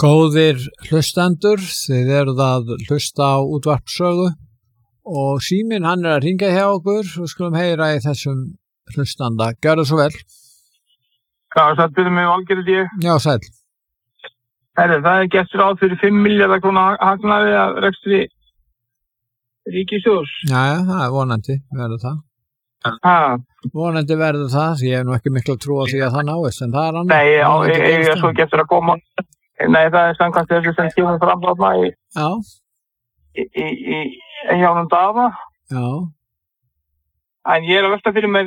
Góðir hlustendur, þið eruð að hlusta á útvarpssögu og síminn hann að hringja hjá okkur og skulum heyra í þessum hlustanda. Gjörðu svo vel. Já, það byrðum við Valgerður ég. Já, sæll. Herri, það gert ráð fyrir 5 milljarða króna hagnaði að rekstri ríkissjóðs. Já, það vonandi verður það. Vonandi verður það, ég hef nú ekki miklu trú á því að það náist, en það er annað. Nei, ég er svo getur að koma. Nei, það er samkvæmt þessu sem kemur fram þarna í hjánum Daða. Já. En ég er að velta fyrir mér,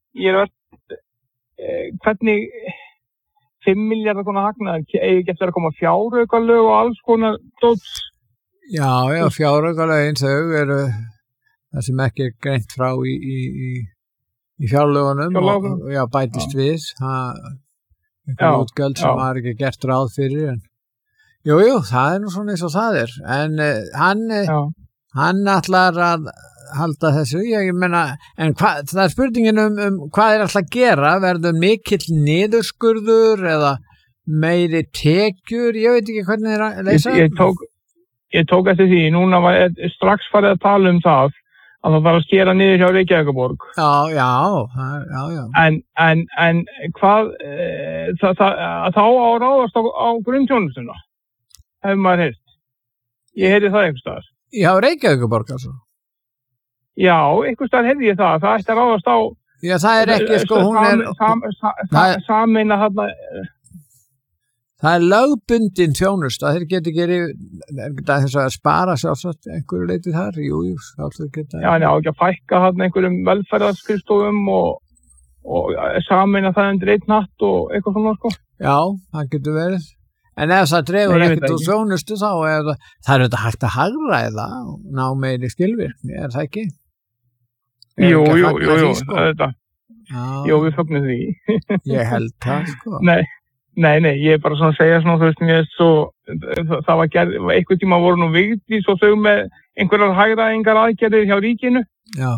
hvernig 5 milljarða króna hagnaði, getur að koma fjáraukalög og alls konar dóts. Já, fjáraukalögin þau eru það sem ekki er greint frá í fjárlögunum og já, bætist við. Einhver útgjöld sem var ekki gert ráð fyrir en jú, það er nú svona eins og það er en hann ætlar að halda þessu, ég meina en það er spurningin hvað er alltaf að gera, verður mikill niðurskurður eða meiri tekjur, ég veit ekki hvernig það er að leysa. Ég tók eftir því, núna var strax farið að tala það að það var að skera niður hjá Reykjavíkurborg. Já. En hvað, þá á ráðast á grunnþjónustuna, hefur maður heyrt. Ég heyrði það einhvers staðar. Já, Reykjavíkurborg altså. Já, einhvers staðar heyrði ég það ætti að ráðast á. Já, það er ekki, sko, hún er. Sameina þarna. Það er lögbundin þjónusta, þeir geta ekki þess að spara sjálfsagt einhverju leiti þar, jú, sjálfsagt geta. Já, ekki að fækka þarna einhverjum velferðarskrifstofum og sameina það undir einn hatt og eitthvað svona, sko. Já, það getur verið. En ef það dregur ekkert úr þjónustu þá það er þetta hægt að hagræða og ná meiri skilvirkni, er það ekki? Jú, þetta. Jú, við fögnum því. Ég held það, sko. Nei, ég er bara svona að segja svona, þú veist, mér svo, það var gerð, einhvern tíma voru nú Vigdís og þau með einhverjar hagræðingar aðgerðir hjá ríkinu. Já.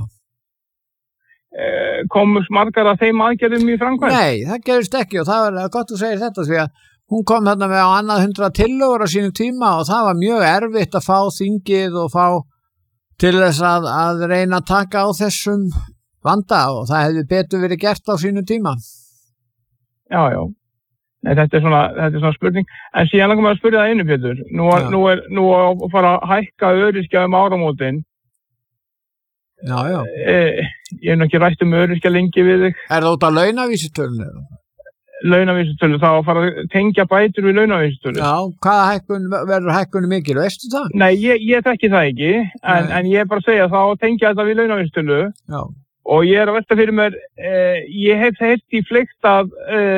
Komust margar af þeim aðgerðum í framkvæmd? Nei, það gerist ekki og það var gott að segja þetta því að hún kom þarna með á annað 100 tillögur á sínu tíma og það var mjög erfitt að fá þingið og fá til þess að reyna að taka á þessum vanda og það hefði betur verið gert á sínu tíma. Já. Nei, þetta er svona spurning. En síðan langar maður að spyrja það einu, Pétur. Nú að fara að hækka öryrkja áramótin. Já. Ég hef nú ekki rætt öryrkja lengi við þig. Er það út af launavísitölu? Launavísitölu, þá að fara að tengja bætur við launavísitölu. Já, hvaða verður hækkunni mikil, veistu það? Nei, ég þekki það ekki, en ég er bara að segja þá að tengja þetta við launavísitölu. Já. Og ég er að velta fyrir mér, ég hef heyrt í fleygt að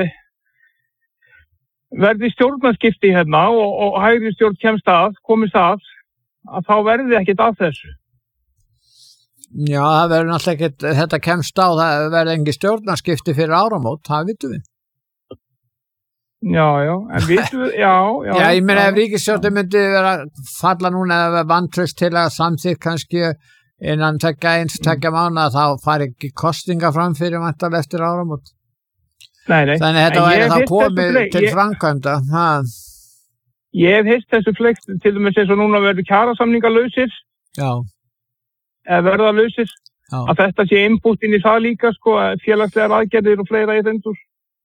verði stjórnarskipti hérna og hægri stjórn komist að þá verði ekkert af þessu. Já, það verður náttúrulega ekkert, þetta kemst á, það verður engin stjórnarskipti fyrir áramót, það vitum við. Já, en vitum við, já. Já, ég meina ef ríkisstjórnin myndi vera falla núna eða vantraust til að samþykkt kannski innan 2 mánaða þá fari ekki kostinga fram fyrir væntanlega eftir áramót. Nei. Þannig þetta væri þá komið til framkvæmda. Ég hef heyrt þessu fleygt til dæmis eins og núna verður kjarasamningar lausir. Já. Eða verða lausir. Já. Að þetta sé input inn í það líka, sko, félagslegar aðgerðir og fleira í þendur.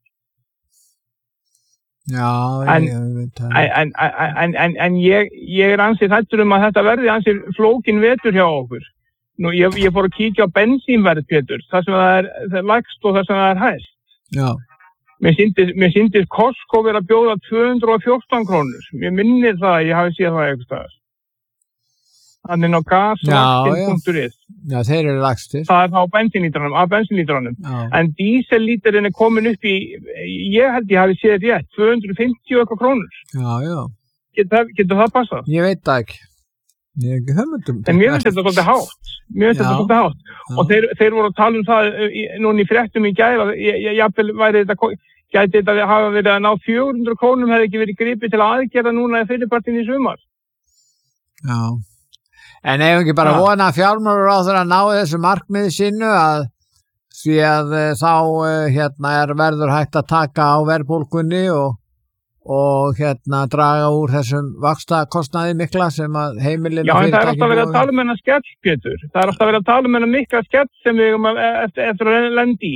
Já, ég veit það. En ég er ansið hræddur að þetta verði ansið flókin vetur hjá okkur. Nú, ég fór að kíkja á bensínverð, Pétur, þar sem það er lægst og þar sem það er hæst. Já. Mér sýndist Costco vera að bjóða 214 krónur. Mér minnir það að ég hafi séð það eitthvað staðar. Þannig á gasvaxtin.is. Já, þeir eru lægstir. Það er þá af bensínlítranum. En dísellíturinn er komin upp í, ég held ég hafi séð rétt, 250 eitthvað krónur. Já. Getur það passað? Ég veit það ekki. Ég hef ekki hugmyndum. En mér finnst þetta svolítið hátt. Og þeir voru að tala það núna í fréttum í gær að jafnvel gæti þetta hafa verið að ná 400 krónum hefði ekki verið gripið til aðgerða núna í fyrirpartin í sumar. Já. En ef ekki bara vona að fjármálaráðherra ná þessu markmiði sínu að því að þá verður hægt að taka á verðbólgunni og og draga úr þessum vaxtakostnaði mikla sem að heimilinu Já, en það alltaf verið að tala hennar skell, Pétur. Það alltaf verið að tala hennar mikla skell sem við eftir að lendi í.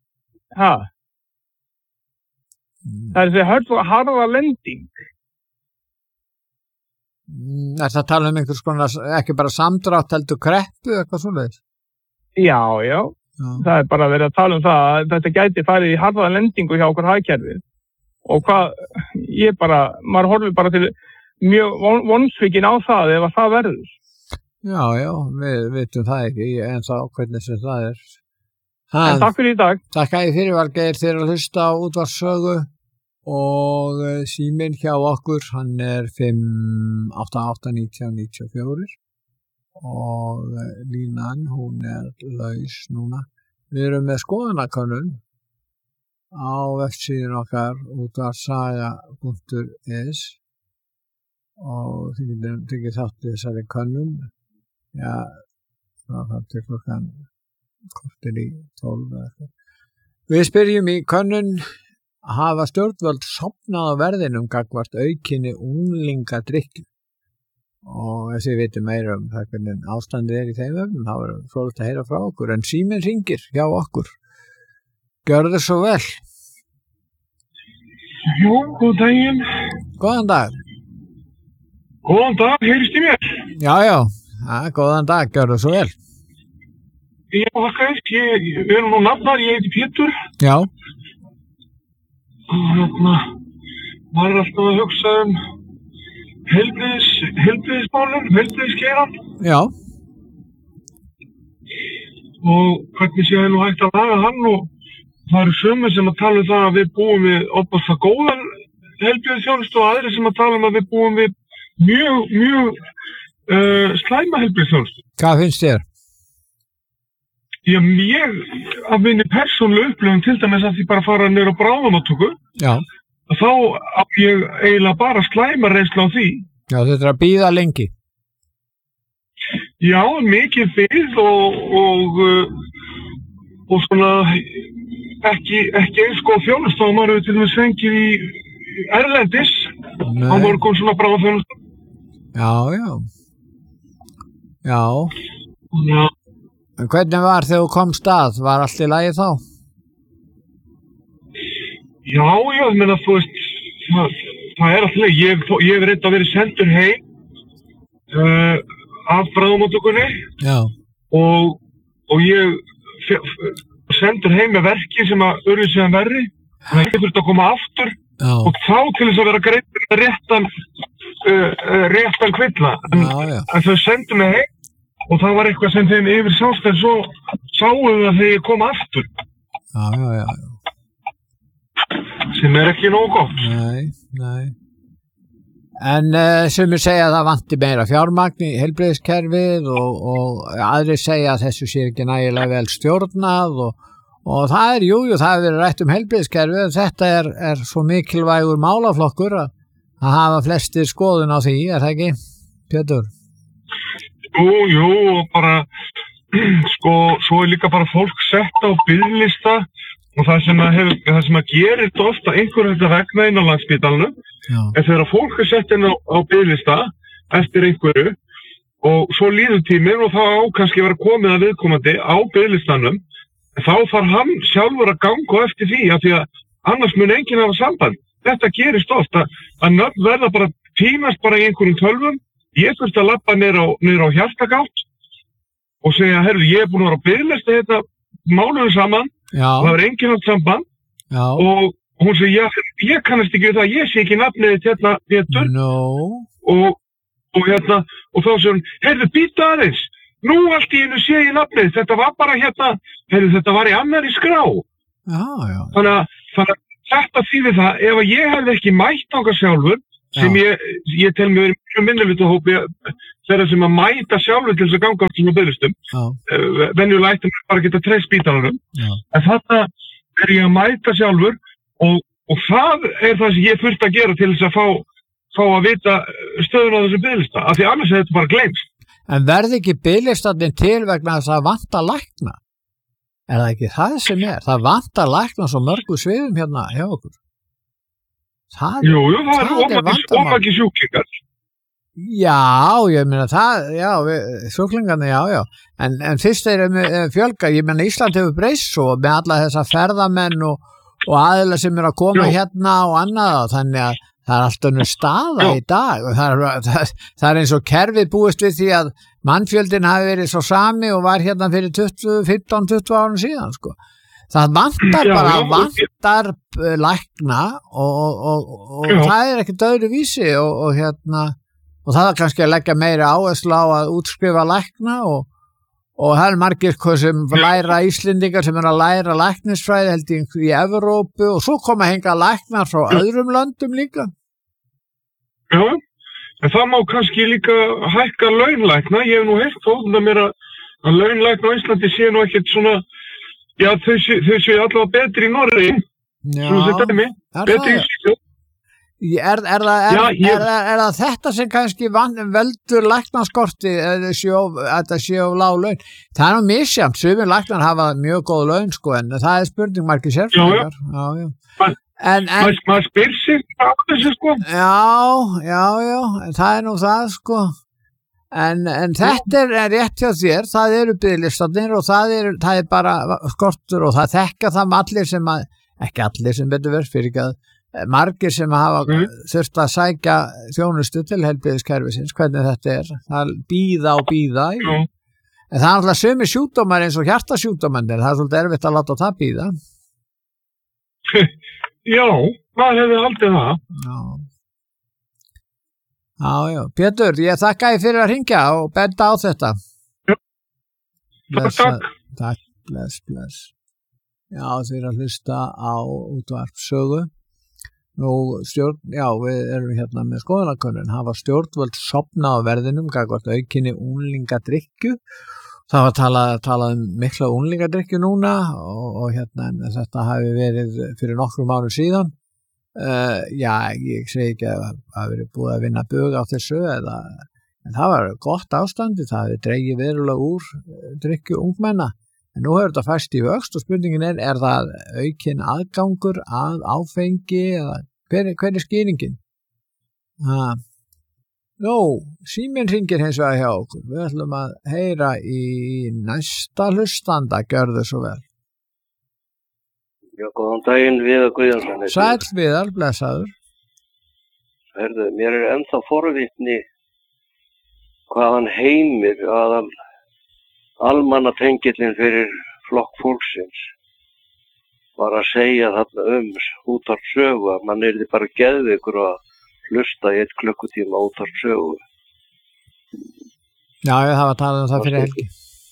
Það þessi harða lending. Er það að tala einhvers konar, ekki bara samdrátt heldur kreppu, eitthvað svoleiðis? Já. Það bara verið að tala það að þetta gæti farið í harða lendingu hjá okkur hagkerfið. Og maður horfir bara til mjög vonsvikinn á það ef að það verður. Já, við vitum það ekki en þá hvernig sem það er. En takk fyrir í dag. Takk að ég fyrir Valgeir þeir að hlusta á útvarpssögu og síminn hjá okkur, hann er 588-1994 og línan, hún er laus núna. Við erum með skoðanakönnun á vefsíðun okkar útvarpssaga.is og þið getur tekið þátt í þessari könnun. Já, það til klukkan kortir í 12. Við spyrjum í könnun: hafa stjórnvöld sofnað á verðinum gagnvart aukinni unglingadrykkju? Og þess við vitum meira það hvernig ástandið í þeim öfnum, þá fróðilegt að heyra frá okkur, en síminn hringir hjá okkur. Gjörðu svo vel. Jú, góð daginn. Góðan dag. Góðan dag, heyrist í mér? Já, góðan dag, gjörðu svo vel. Já, þakka við erum nú nafnar, ég heiti Pétur. Já. Og maður er alltaf að hugsa heilbrigðismálum, heilbrigðisgeirann. Já. Og hvernig sé nú hægt að laga hann, og það eru sömu sem að tala það að við búum við opast góðan heilbrigðisþjónustu og aðri sem að tala að við búum við mjög slæma heilbrigðisþjónustu. Hvað finnst þér? Já, ég af minni persónulegu upplifun til dæmis að því bara fara niður á bráðamóttöku. Já. Þá á ég eiginlega bara slæma reynslu á því. Já, þetta er að bíða lengi. Já, mikið bíð og svona ekki eins góð þjónustu og maður hefur til dæmis fengið í erlendis á morgun svona bráðaþjónustu. Já. En hvernig var þegar þú komst að? Var allt í lagi þá? Já, ég meina þú veist, það er alltaf leið. Ég hef reynd að verið sendur heim af bráðamóttökunni. Já. Og ég sendur heim með verki sem að urðu síðan verri. Þannig að ég þurfti að koma aftur. Já. Og þá til þess að vera greipur réttan kvilla. En þau sendu mig heim. Og það var eitthvað sem þeim yfir sást, en svo sáum við að þeir koma aftur. Já. Sem er ekki nógu gott. Nei. En sumir segja að það vanti meira fjármagn í heilbrigðiskerfið og aðrir segja að þessu sé ekki nægilega vel stjórnað og það er, það hefur verið rætt heilbrigðiskerfið, en þetta er svo mikilvægur málaflokkur að hafa flestir skoðun á því, er það ekki, Pétur? Jú, og bara, svo er líka bara fólk sett á biðlista og það sem að gerir ofta einhver þetta vegna inn á Landspítalanum, en þegar fólk er sett inn á biðlista eftir einhverju og svo líður tíminn og þá kannski vera komið að viðkomandi á biðlistanum, þá þarf hann sjálfur að ganga eftir því, af því að annars mun enginn hafa samband. Þetta gerist ofta að nöfn verða bara tímast bara í einhverjum tölvum. Ég þurfti að labba niður á hjartagátt og segja, herru, ég er búin að vera á biðlista þetta mánuðum saman, það var enginn átt samband og hún segi, ég kannast ekki við það, ég sé ekki nafnið hérna Pétur og þá segir hún, herru, býta aðeins, nú allt í einu sé ég nafnið, þetta var bara hérna, herru, þetta var í annarri skrá. Þannig að þetta þýðir það, ef ég hefði ekki mætt ákvað sjálfur, sem ég tel mig verið mjög minnihlutahópi þeirra sem að mæta sjálfur til þess að ganga á svona biðlistum. Venjulega ættum við bara að geta treyst spítalanum. En þarna er ég að mæta sjálfur og það er það sem ég þurfti að gera til þess að fá að vita stöðun á þessu biðlista. Af því annars er þetta bara gleymst. En verði ekki biðlistarnir til vegna þess að vanta lækna? Er það ekki það sem er? Það vanta lækna svo mörgu sviðum hérna hjá okkur. Jú, það er ofaki sjúklingar. Já, ég meina það, sjúklingarnir, já. En fyrst fjölga, ég meina Ísland hefur breyst svo með alla þessa ferðamenn og aðila sem að koma hérna og annað, þannig að það alltaf önnur staða í dag og það eins og kerfið búist við því að mannfjöldin hafi verið svo sami og var hérna fyrir 15-20 árum síðan, sko. Það vantar lækna og það ekki öðru vísi og hérna og það kannski að leggja meira áherslu á að útskrifa lækna og það margir sem læra Íslendingar sem að læra læknisfræði held í Evrópu og svo koma hinga læknar frá öðrum löndum líka. Já, en það má kannski líka hækka launlækna. Ég hef nú heyrt þóðum að mér að launlækna á Íslandi sé nú ekkert svona, já þau séu allavega betri í Noregi, svona sem dæmi, betri í Íslandi. Er það þetta sem kannski veldur læknaskorti að þetta séu lág laun? Það nú misjafnt, sumir læknar hafa mjög góð laun, sko, en það spurning margir sérfræðingar. Já. Maður spyr sig á þessu, sko. Já, það nú það, sko. En þetta rétt hjá þér, það eru biðlistarnir og það er bara skortur og það þekka það allir sem ekki allir sem betur verið fyrir ekki að margir sem hafa þurft að sækja þjónustu til heilbrigðiskerfisins, hvernig þetta það bíða en það alltaf sumir sjúkdómar eins og hjartasjúkdómar, það svolítið erfitt að láta það bíða. Já, maður hefði haldið það. Já, Pétur, ég þakka þér fyrir að hringja og benda á þetta. Takk, bless. Já, þið að hlusta á útvarp Sögu. Nú við erum hérna með skoðanakönnun, hafa stjórnvöld sofnað á verðinum gagnvart aukinni unglingadrykkju. Það var talað mikla unglingadrykkju núna og hérna en þetta hafi verið fyrir nokkrum árum síðan. Ég segi ekki að það hafi verið búið að vinna bug á þessu en það var gott ástandi, það hafi dregið verulega úr drykkju ungmenna. En nú hefur þetta fæst í vöxt og spurningin er það aukinn aðgangur að áfengi eða hver skýringin? Síminn hringir hins vegar hjá okkur. Við ætlum að heyra í næsta hlustanda, gjörðu svo vel. Já, góðan daginn, Viðar Guðjónsson. Sæll Viðar, blessaður. Herðu, mér ennþá forvitni hvaðan Heimir almannatengillinn fyrir flokk fólksins var að segja þarna útvarp Sögu að mann yrði bara geðveikur að hlusta í 1 klukkutíma útvarp Sögu. Já, það var talað það fyrir helgi.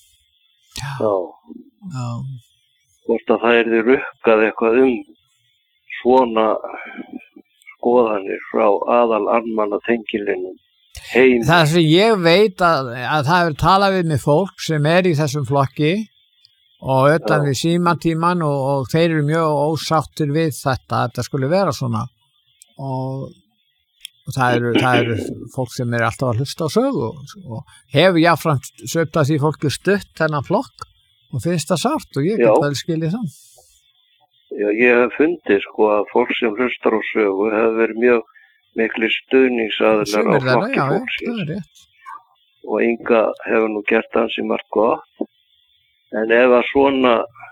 Já. Hvort að það yrði rukkað eitthvað svona skoðanir frá aðal almannatengillinum. Það sem ég veit að það hefur talað við með fólk sem í þessum flokki og utan við símatíman og þeir eru mjög ósáttir við þetta skulle vera svona og það eru fólk sem alltaf að hlusta á Sögu og hefur jáfnframt söpt að því fólki stutt þennan flokk og finnst það sárt og ég get vel skilið það. Já, ég hef fundið sko að fólk sem hlustar á Sögu hefur verið mjög mikli stuðningsaðilar á flokki fólksins og Inga hefur nú gert ansi margt gott en ef að svona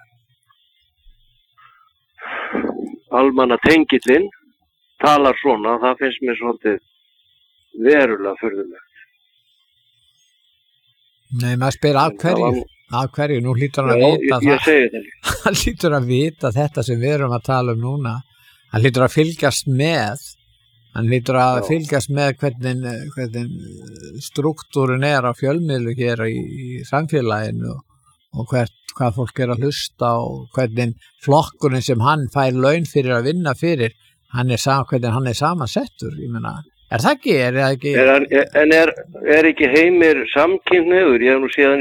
almannatengillinn talar svona, það finnst mér svolítið verulega furðulegt. Nei, maður spyr af hverju, nú hlýtur hann að vita ég segi það. Hann hlýtur að vita þetta sem við erum að tala núna, hann hlýtur að fylgjast með hvernig struktúrin á fjölmiðlu hér í samfélaginu og hvað fólk að hlusta og hvernig flokkurinn sem hann fær laun fyrir að vinna fyrir, hvernig hann samansettur, ég meina, það ekki? En er ekki Heimir samkynhneigður? Ég hef nú séð hann